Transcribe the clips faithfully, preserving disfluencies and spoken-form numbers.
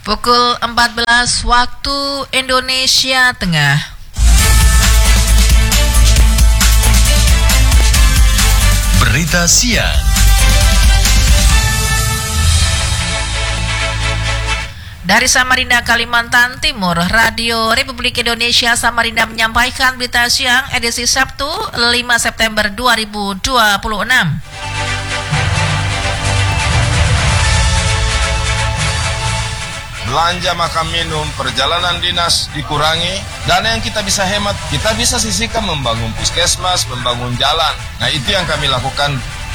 Pukul empat belas waktu Indonesia Tengah. Berita siang. Dari Samarinda, Kalimantan Timur, Radio Republik Indonesia Samarinda menyampaikan berita siang edisi Sabtu lima September dua ribu dua puluh enam. Belanja makan minum, perjalanan dinas dikurangi, dana yang kita bisa hemat, kita bisa sisihkan membangun puskesmas, membangun jalan. Nah, itu yang kami lakukan.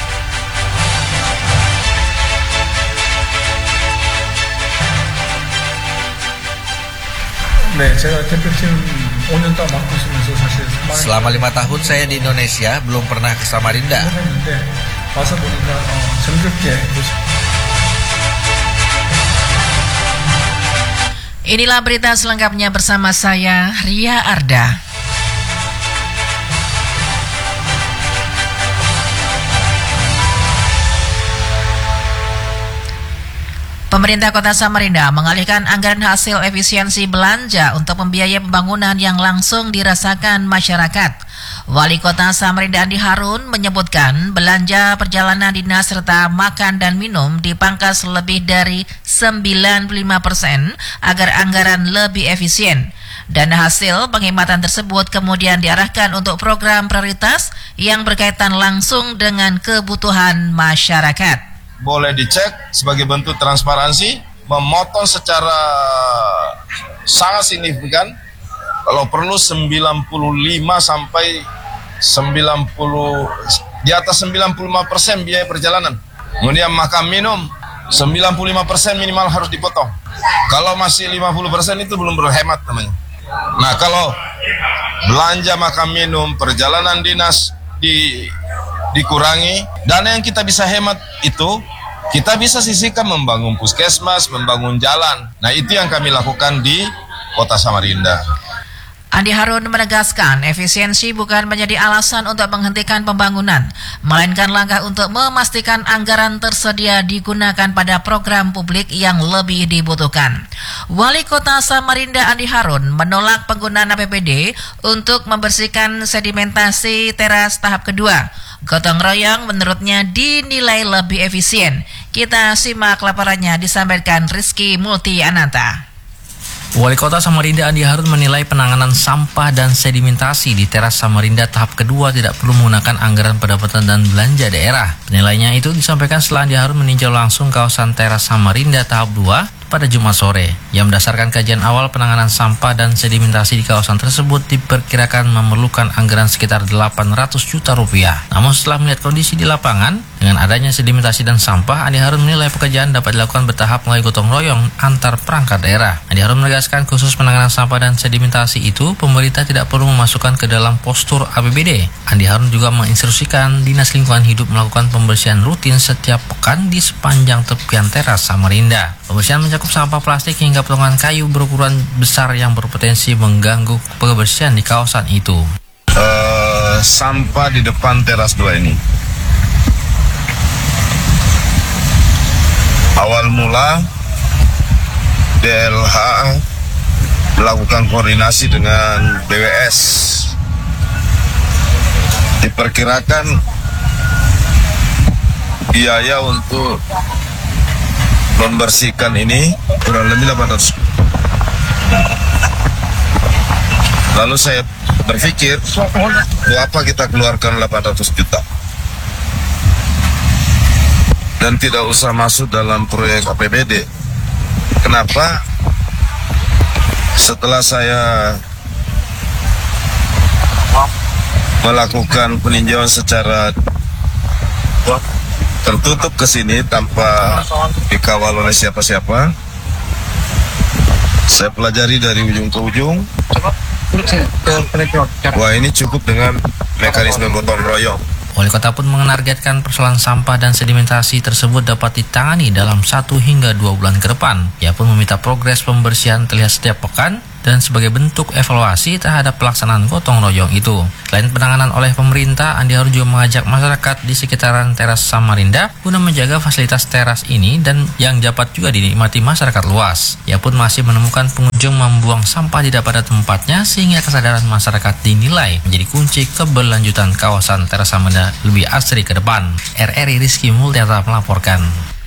Selama lima tahun saya di Indonesia belum pernah ke Samarinda. Inilah berita selengkapnya bersama saya, Ria Arda. Pemerintah Kota Samarinda mengalihkan anggaran hasil efisiensi belanja untuk membiayai pembangunan yang langsung dirasakan masyarakat. Wali Kota Samarinda Andi Harun menyebutkan belanja perjalanan dinas serta makan dan minum dipangkas lebih dari sembilan puluh lima persen agar anggaran lebih efisien. Dana hasil penghematan tersebut kemudian diarahkan untuk program prioritas yang berkaitan langsung dengan kebutuhan masyarakat. Boleh dicek sebagai bentuk transparansi, memotong secara sangat signifikan, kalau perlu sembilan puluh lima sampai sembilan puluh, di atas sembilan puluh lima persen biaya perjalanan. Kemudian makan minum, sembilan puluh lima persen minimal harus dipotong. Kalau masih lima puluh persen itu belum berhemat namanya. Nah, kalau belanja makan minum, perjalanan dinas di dikurangi, dana yang kita bisa hemat itu kita bisa sisihkan membangun puskesmas, membangun jalan. Nah, itu yang kami lakukan di Kota Samarinda. Andi Harun menegaskan efisiensi bukan menjadi alasan untuk menghentikan pembangunan, melainkan langkah untuk memastikan anggaran tersedia digunakan pada program publik yang lebih dibutuhkan. Wali Kota Samarinda Andi Harun menolak penggunaan A P B D untuk membersihkan sedimentasi teras tahap kedua. Gotong royong menurutnya dinilai lebih efisien. Kita simak laporannya disampaikan Rizky Multi Ananta. Wali Kota Samarinda Andi Harun menilai penanganan sampah dan sedimentasi di teras Samarinda tahap kedua tidak perlu menggunakan anggaran pendapatan dan belanja daerah. Penilaiannya itu disampaikan setelah Andi Harun meninjau langsung kawasan teras Samarinda tahap dua pada Jumat sore. Yang berdasarkan kajian awal penanganan sampah dan sedimentasi di kawasan tersebut diperkirakan memerlukan anggaran sekitar delapan ratus juta rupiah. Namun setelah melihat kondisi di lapangan, dengan adanya sedimentasi dan sampah, Andi Harun menilai pekerjaan dapat dilakukan bertahap melalui gotong royong antar perangkat daerah. Andi Harun menegaskan khusus penanganan sampah dan sedimentasi itu, pemerintah tidak perlu memasukkan ke dalam postur A P B D. Andi Harun juga menginstruksikan Dinas Lingkungan Hidup melakukan pembersihan rutin setiap pekan di sepanjang tepian teras Samarinda. Pembersihan mencakup sampah plastik hingga potongan kayu berukuran besar yang berpotensi mengganggu kebersihan di kawasan itu. Uh, sampah di depan teras dua ini. Awal mula D L H melakukan koordinasi dengan B W S. Diperkirakan biaya untuk membersihkan ini kurang lebih delapan ratus. Lalu saya berpikir, apa kita keluarkan delapan ratus juta dan tidak usah masuk dalam proyek A P B D. Kenapa? Setelah saya melakukan peninjauan secara tertutup ke sini tanpa dikawal oleh siapa-siapa, saya pelajari dari ujung ke ujung. Wah, ini cukup dengan mekanisme gotong royong. Wali Kota pun menargetkan persoalan sampah dan sedimentasi tersebut dapat ditangani dalam satu hingga dua bulan ke depan. Ia pun meminta progres pembersihan terlihat setiap pekan dan sebagai bentuk evaluasi terhadap pelaksanaan gotong royong itu. Selain penanganan oleh pemerintah, Andi Harun juga mengajak masyarakat di sekitaran teras Samarinda guna menjaga fasilitas teras ini dan yang dapat juga dinikmati masyarakat luas. Ia pun masih menemukan pengunjung membuang sampah tidak pada tempatnya sehingga kesadaran masyarakat dinilai menjadi kunci keberlanjutan kawasan teras Samarinda lebih asri ke depan. R R I Rizky Multiata melaporkan.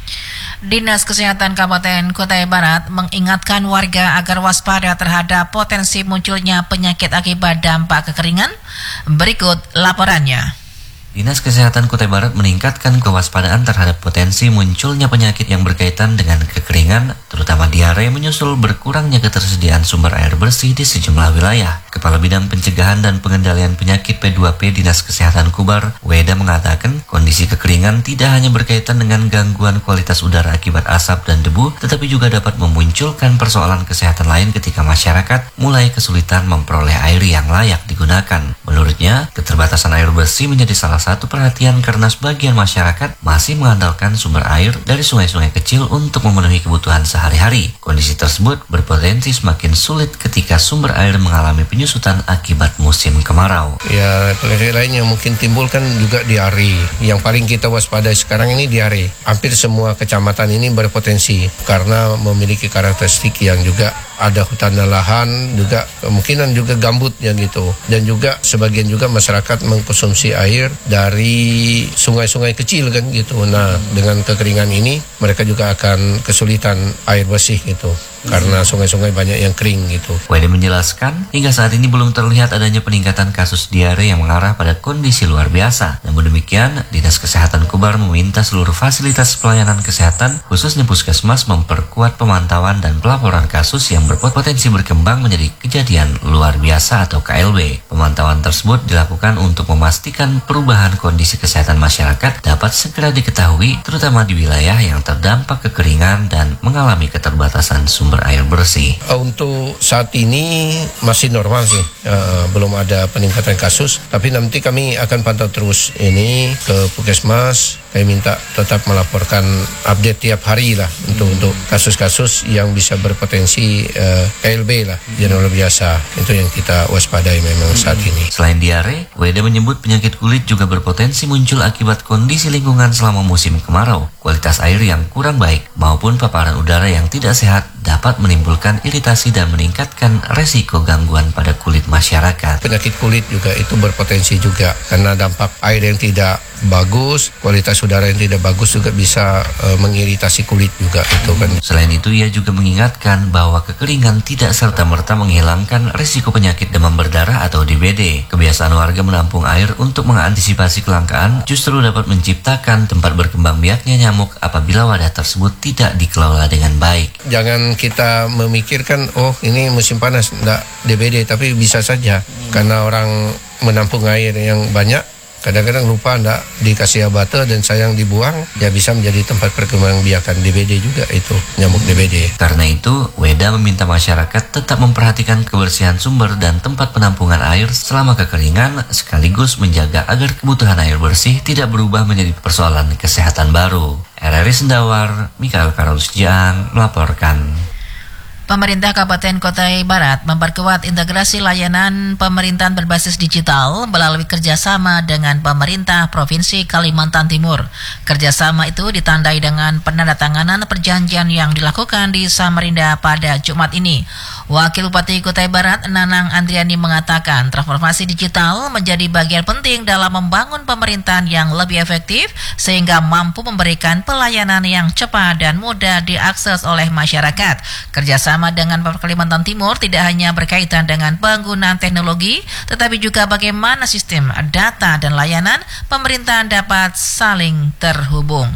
Dinas Kesehatan Kabupaten Kutai Barat mengingatkan warga agar waspada terhadap potensi munculnya penyakit akibat dampak kekeringan. Berikut laporannya. Dinas Kesehatan Kutai Barat meningkatkan kewaspadaan terhadap potensi munculnya penyakit yang berkaitan dengan kekeringan, terutama diare menyusul berkurangnya ketersediaan sumber air bersih di sejumlah wilayah. Kepala Bidang Pencegahan dan Pengendalian Penyakit P dua P Dinas Kesehatan Kubar, Weda, mengatakan kondisi kekeringan tidak hanya berkaitan dengan gangguan kualitas udara akibat asap dan debu, tetapi juga dapat memunculkan persoalan kesehatan lain ketika masyarakat mulai kesulitan memperoleh air yang layak digunakan. Menurutnya, keterbatasan air bersih menjadi salah satu perhatian karena sebagian masyarakat masih mengandalkan sumber air dari sungai-sungai kecil untuk memenuhi kebutuhan sehari-hari. Kondisi tersebut berpotensi semakin sulit ketika sumber air mengalami penyusutan akibat musim kemarau. Ya, penyakit lain yang mungkin timbul kan juga diare. Yang paling kita waspadai sekarang ini diare. Hampir semua kecamatan ini berpotensi karena memiliki karakteristik yang juga ada hutan dan lahan, juga kemungkinan juga gambutnya gitu. Dan juga sebagian juga masyarakat mengkonsumsi air dari sungai-sungai kecil kan gitu. Nah, dengan kekeringan ini mereka juga akan kesulitan air bersih gitu. Karena sungai-sungai banyak yang kering gitu. Wede menjelaskan, hingga saat ini belum terlihat adanya peningkatan kasus diare yang mengarah pada kondisi luar biasa. Namun demikian, Dinas Kesehatan Kubar meminta seluruh fasilitas pelayanan kesehatan, khususnya puskesmas, memperkuat pemantauan dan pelaporan kasus yang berpotensi berkembang menjadi kejadian luar biasa atau K L B. Pemantauan tersebut dilakukan untuk memastikan perubahan kondisi kesehatan masyarakat dapat segera diketahui, terutama di wilayah yang terdampak kekeringan dan mengalami keterbatasan sumber air bersih. Untuk saat ini masih normal sih, uh, belum ada peningkatan kasus, tapi nanti kami akan pantau terus ini ke puskesmas. Kami minta tetap melaporkan update tiap hari lah untuk untuk kasus-kasus yang bisa berpotensi uh, K L B lah, yang luar biasa. Itu yang kita waspadai memang saat ini. Selain diare, Weda menyebut penyakit kulit juga berpotensi muncul akibat kondisi lingkungan selama musim kemarau. Kualitas air yang kurang baik maupun paparan udara yang tidak sehat dapat menimbulkan iritasi dan meningkatkan resiko gangguan pada kulit masyarakat. Penyakit kulit juga itu berpotensi juga karena dampak air yang tidak bagus, kualitas udara yang tidak bagus juga bisa uh, mengiritasi kulit juga itu kan. Selain itu, ia juga mengingatkan bahwa kekeringan tidak serta-merta menghilangkan risiko penyakit demam berdarah atau D B D. Kebiasaan warga menampung air untuk mengantisipasi kelangkaan justru dapat menciptakan tempat berkembang biaknya nyamuk apabila wadah tersebut tidak dikelola dengan baik. Jangan kita memikirkan, oh ini musim panas, enggak D B D, tapi bisa saja karena orang menampung air yang banyak, kadang-kadang lupa enggak dikasih abate dan sayang dibuang, ya bisa menjadi tempat perkembangbiakan D B D juga itu, nyamuk D B D. Karena itu, Weda meminta masyarakat tetap memperhatikan kebersihan sumber dan tempat penampungan air selama kekeringan, sekaligus menjaga agar kebutuhan air bersih tidak berubah menjadi persoalan kesehatan baru. R R I Sendawar, Mikael Karolus Jiang melaporkan. Pemerintah Kabupaten Kutai Barat memperkuat integrasi layanan pemerintahan berbasis digital melalui kerjasama dengan pemerintah Provinsi Kalimantan Timur. Kerjasama itu ditandai dengan penandatanganan perjanjian yang dilakukan di Samarinda pada Jumat ini. Wakil Bupati Kutai Barat, Nanang Andriani, mengatakan transformasi digital menjadi bagian penting dalam membangun pemerintahan yang lebih efektif sehingga mampu memberikan pelayanan yang cepat dan mudah diakses oleh masyarakat. Kerjasama dengan Pemprov Kalimantan Timur tidak hanya berkaitan dengan penggunaan teknologi, tetapi juga bagaimana sistem data dan layanan pemerintahan dapat saling terhubung.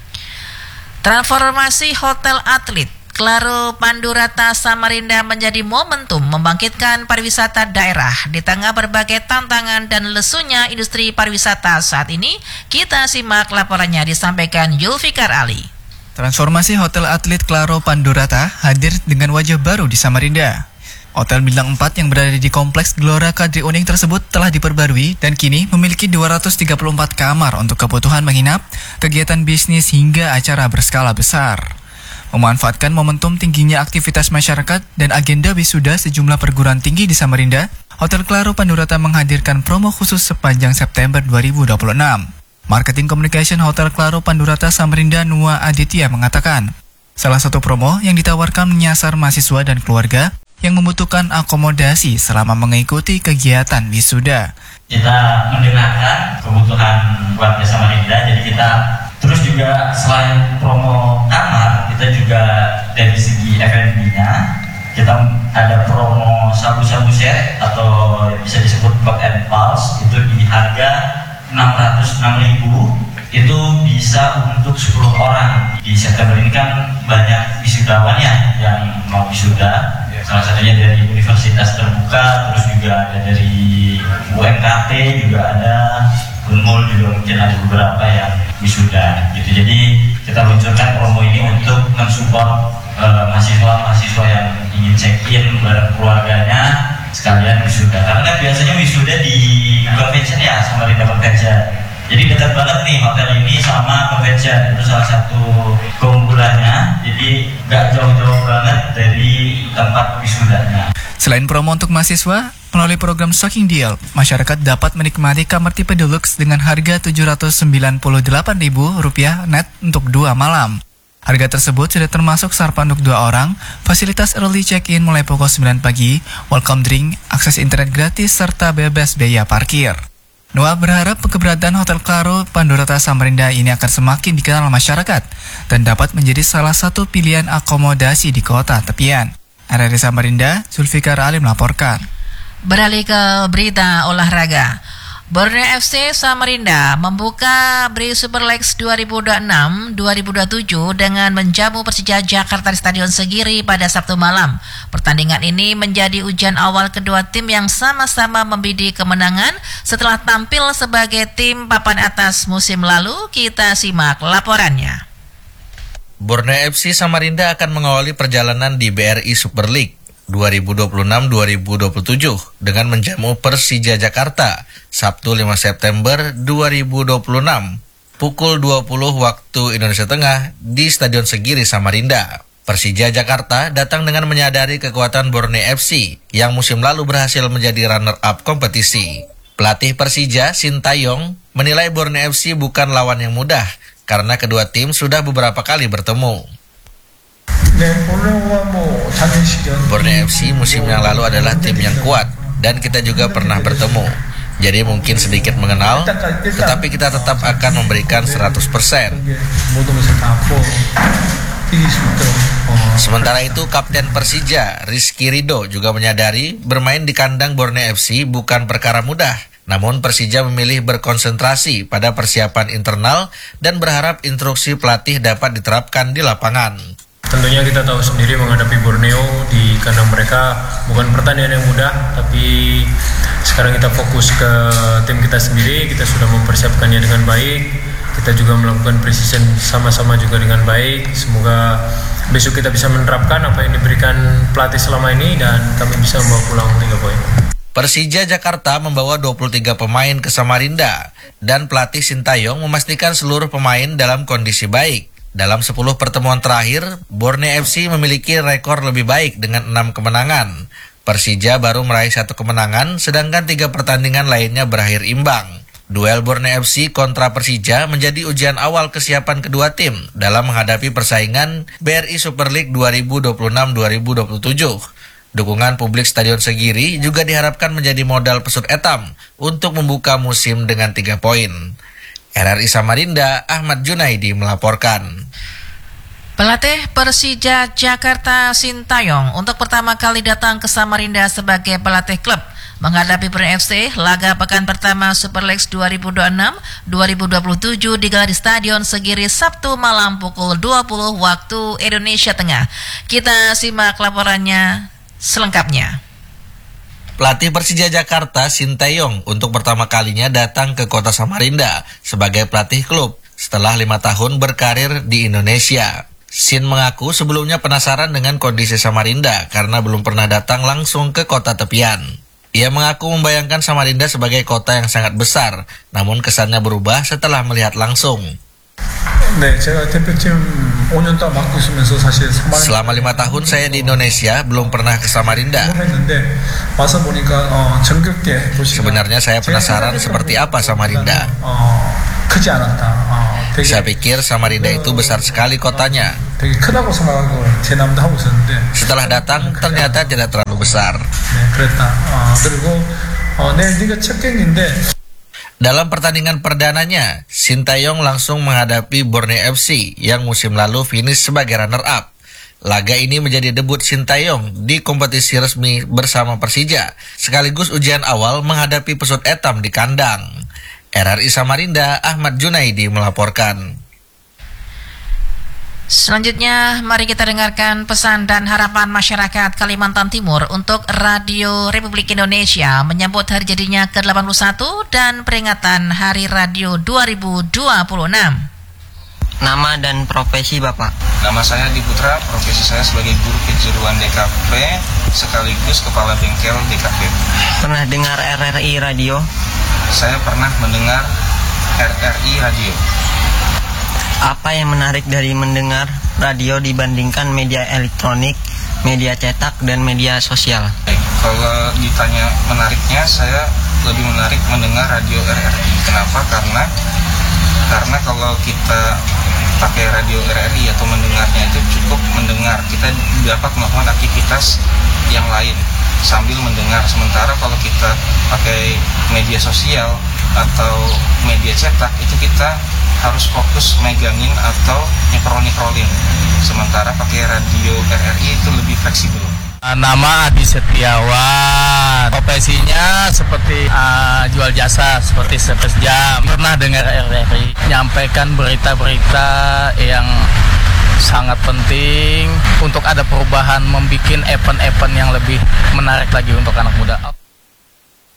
Transformasi Hotel Atlet Klaro Pandurata Samarinda menjadi momentum membangkitkan pariwisata daerah di tengah berbagai tantangan dan lesunya industri pariwisata saat ini. Kita simak laporannya disampaikan Julfikar Ali. Transformasi Hotel Atlet Klaro Pandurata hadir dengan wajah baru di Samarinda. Hotel bintang empat yang berada di Kompleks Gelora Kadri Uning tersebut telah diperbarui dan kini memiliki dua ratus tiga puluh empat kamar untuk kebutuhan menginap, kegiatan bisnis hingga acara berskala besar. Memanfaatkan momentum tingginya aktivitas masyarakat dan agenda wisuda sejumlah perguruan tinggi di Samarinda, Hotel Claro Pandurata menghadirkan promo khusus sepanjang September dua ribu dua puluh enam. Marketing Communication Hotel Claro Pandurata Samarinda Nua Aditya mengatakan, salah satu promo yang ditawarkan menyasar mahasiswa dan keluarga yang membutuhkan akomodasi selama mengikuti kegiatan wisuda. Kita mendengarkan kebutuhan warga Samarinda, jadi kita terus juga selain promo kamar, kita juga dari segi F and B-nya kita ada promo sabu-sabu set atau bisa disebut Plug and Pulse, itu di harga enam ratus enam ribu, itu bisa untuk sepuluh orang. Di September ini kan banyak wisudawan ya yang mau wisuda, salah satunya dari universitas terbuka, terus juga ada dari U M K T juga ada, Unmul juga mungkin ada beberapa yang wisuda gitu. Jadi kita luncurkan promo ini untuk mensupport uh, mahasiswa-mahasiswa yang ingin check-in bareng keluarganya sekalian wisuda. Karena biasanya wisuda di convention ya, Samarinda Convention. Jadi dekat banget nih hotel ini sama convention, itu salah satu keunggulannya. Jadi nggak jauh-jauh banget dari tempat wisudanya. Selain promo untuk mahasiswa, melalui program Stocking Deal, masyarakat dapat menikmati kamar tipe deluxe dengan harga tujuh ratus sembilan puluh delapan ribu rupiah net untuk dua malam. Harga tersebut sudah termasuk sarapan untuk dua orang, fasilitas early check-in mulai pukul sembilan pagi, welcome drink, akses internet gratis, serta bebas biaya parkir. Noah berharap keberadaan Hotel Claro Pandurata Samarinda ini akan semakin dikenal masyarakat dan dapat menjadi salah satu pilihan akomodasi di kota tepian. R R I Samarinda, Zulfikar Ali melaporkan. Beralih ke berita olahraga. Borneo F C Samarinda membuka Bri Super Leagues dua ribu dua puluh enam dua ribu dua puluh tujuh dengan menjamu Persija Jakarta di Stadion Segiri pada Sabtu malam. Pertandingan ini menjadi ujian awal kedua tim yang sama-sama membidik kemenangan setelah tampil sebagai tim papan atas musim lalu. Kita simak laporannya. Borneo F C Samarinda akan mengawali perjalanan di B R I Super League dua ribu dua puluh enam dua ribu dua puluh tujuh dengan menjamu Persija Jakarta Sabtu lima September dua ribu dua puluh enam pukul dua puluh waktu Indonesia Tengah di Stadion Segiri Samarinda. Persija Jakarta datang dengan menyadari kekuatan Borneo F C yang musim lalu berhasil menjadi runner-up kompetisi. Pelatih Persija, Sintayong, menilai Borneo F C bukan lawan yang mudah karena kedua tim sudah beberapa kali bertemu. Borneo F C musim yang lalu adalah tim yang kuat dan kita juga pernah bertemu. Jadi mungkin sedikit mengenal, tetapi kita tetap akan memberikan seratus persen. Sementara itu, Kapten Persija, Rizky Ridho, juga menyadari bermain di kandang Borneo F C bukan perkara mudah. Namun Persija memilih berkonsentrasi pada persiapan internal dan berharap instruksi pelatih dapat diterapkan di lapangan. Tentunya kita tahu sendiri menghadapi Borneo di kandang mereka bukan pertandingan yang mudah, tapi sekarang kita fokus ke tim kita sendiri, kita sudah mempersiapkannya dengan baik, kita juga melakukan precision sama-sama juga dengan baik. Semoga besok kita bisa menerapkan apa yang diberikan pelatih selama ini dan kami bisa membawa pulang tiga poin. Persija Jakarta membawa dua puluh tiga pemain ke Samarinda dan pelatih Sintayong memastikan seluruh pemain dalam kondisi baik. Dalam sepuluh pertemuan terakhir, Borneo F C memiliki rekor lebih baik dengan enam kemenangan. Persija baru meraih satu kemenangan, sedangkan tiga pertandingan lainnya berakhir imbang. Duel Borneo F C kontra Persija menjadi ujian awal kesiapan kedua tim dalam menghadapi persaingan B R I Super League dua ribu dua puluh enam dua ribu dua puluh tujuh. Dukungan publik Stadion Segiri juga diharapkan menjadi modal pesut etam untuk membuka musim dengan tiga poin. R R I Samarinda, Ahmad Junaidi melaporkan. Pelatih Persija Jakarta Sintayong untuk pertama kali datang ke Samarinda sebagai pelatih klub menghadapi Borneo F C. Laga pekan pertama Super League dua ribu dua puluh enam dua ribu dua puluh tujuh digelar di Stadion Segiri Sabtu malam pukul dua puluh waktu Indonesia Tengah. Kita simak laporannya selengkapnya. Pelatih Persija Jakarta, Sintayong, untuk pertama kalinya datang ke kota Samarinda sebagai pelatih klub setelah lima tahun berkarir di Indonesia. Sin mengaku sebelumnya penasaran dengan kondisi Samarinda karena belum pernah datang langsung ke kota tepian. Ia mengaku membayangkan Samarinda sebagai kota yang sangat besar, namun kesannya berubah setelah melihat langsung. 네, 제가 대표팀 오 년 동안 맡고 있으면서 사실 사마린다 Selama lima tahun saya di Indonesia belum pernah ke Samarinda. 했는데 와서 보니까 어, 정겹게 도시가 Sebenarnya saya penasaran seperti apa Samarinda. 어, 크지 않았다. 어, 되게 Saya pikir Samarinda itu besar sekali kotanya. 되게 크다고 생각하고 제남도 하고 있었는데 Setelah datang ternyata tidak terlalu besar. 네, 그랬다. 어, 그리고 어, 내일 네가 첫 경기인데 Dalam pertandingan perdananya, Sintayong langsung menghadapi Borneo F C yang musim lalu finish sebagai runner-up. Laga ini menjadi debut Sintayong di kompetisi resmi bersama Persija, sekaligus ujian awal menghadapi Pesut Etam di kandang. R R I Samarinda, Ahmad Junaidi melaporkan. Selanjutnya, mari kita dengarkan pesan dan harapan masyarakat Kalimantan Timur untuk Radio Republik Indonesia menyambut hari jadinya ke delapan puluh satu dan peringatan Hari Radio dua ribu dua puluh enam. Nama dan profesi Bapak? Nama saya Adi Putra, profesi saya sebagai guru kejuruan D K P sekaligus kepala bengkel D K P. Pernah dengar R R I Radio? Saya pernah mendengar R R I Radio. Apa yang menarik dari mendengar radio dibandingkan media elektronik, media cetak, dan media sosial? Kalau ditanya menariknya, saya lebih menarik mendengar radio R R I. Kenapa? Karena karena kalau kita pakai radio R R I atau mendengarnya itu cukup mendengar, kita dapat melakukan aktivitas yang lain sambil mendengar. Sementara kalau kita pakai media sosial atau media cetak, itu kita harus fokus megangin atau nyekrol-nyekrolin. Sementara pakai radio R R I itu lebih fleksibel. Nama Adi Setiawan, profesinya seperti uh, jual jasa, seperti service jam. Pernah dengar R R I menyampaikan berita-berita yang sangat penting untuk ada perubahan, membuat event-event yang lebih menarik lagi untuk anak muda.